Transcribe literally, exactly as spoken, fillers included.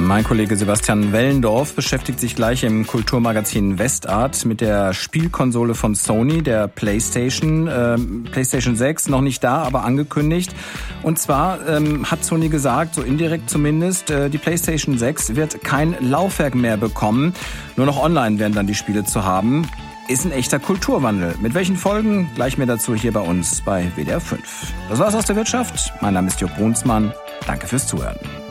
Mein Kollege Sebastian Wellendorf beschäftigt sich gleich im Kulturmagazin Westart mit der Spielkonsole von Sony, der PlayStation. Ähm, PlayStation sechs, noch nicht da, aber angekündigt. Und zwar ähm, hat Sony gesagt, so indirekt zumindest, äh, die PlayStation sechs wird kein Laufwerk mehr bekommen. Nur noch online werden dann die Spiele zu haben. Ist ein echter Kulturwandel. Mit welchen Folgen? Gleich mehr dazu hier bei uns bei W D R fünf. Das war's aus der Wirtschaft. Mein Name ist Jörg Brunsmann. Danke fürs Zuhören.